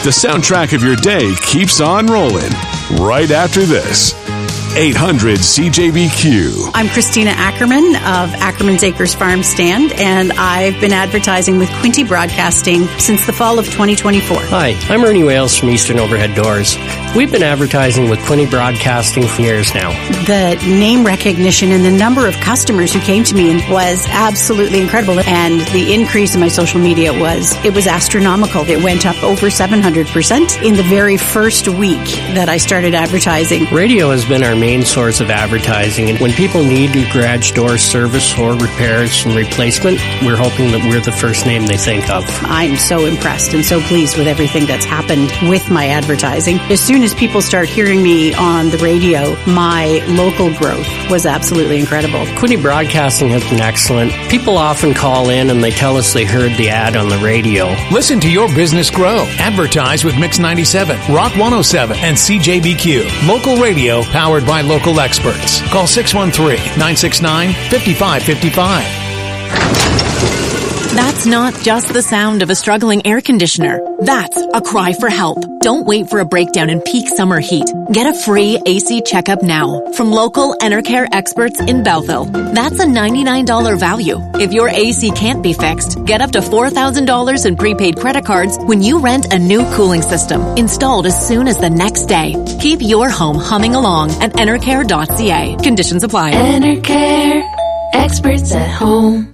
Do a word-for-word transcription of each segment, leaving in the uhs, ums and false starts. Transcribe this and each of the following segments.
The soundtrack of your day keeps on rolling right after this. eight hundred C J B Q. I'm Christina Ackerman of Ackerman's Acres Farm Stand, and I've been advertising with Quinte Broadcasting since the fall of twenty twenty-four. Hi, I'm Ernie Wales from Eastern Overhead Doors. We've been advertising with Quinte Broadcasting for years now. The name recognition and the number of customers who came to me was absolutely incredible, and the increase in my social media was, it was astronomical. It went up over seven hundred percent in the very first week that I started advertising. Radio has been our main source of advertising, and when people need your garage door service or repairs and replacement, we're hoping that we're the first name they think of. I'm so impressed and so pleased with everything that's happened with my advertising. As soon as people start hearing me on the radio, my local growth was absolutely incredible. Quinte Broadcasting has been excellent. People often call in and they tell us they heard the ad on the radio. Listen to your business grow. Advertise with Mix ninety-seven, Rock one oh seven, and C J B Q. Local radio powered by local experts. Call six one three, nine six nine, five five five five. That's not just the sound of a struggling air conditioner. That's a cry for help. Don't wait for a breakdown in peak summer heat. Get a free A C checkup now from local Enercare experts in Belleville. That's a ninety-nine dollars value. If your A C can't be fixed, get up to four thousand dollars in prepaid credit cards when you rent a new cooling system installed as soon as the next day. Keep your home humming along at enercare dot c a. Conditions apply. Enercare, experts at home.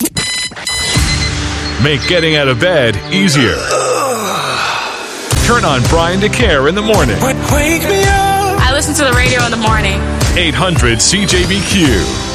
Make getting out of bed easier. Turn on Brian DeCare in the morning. Wake me up. I listen to the radio in the morning. eight hundred C J B Q.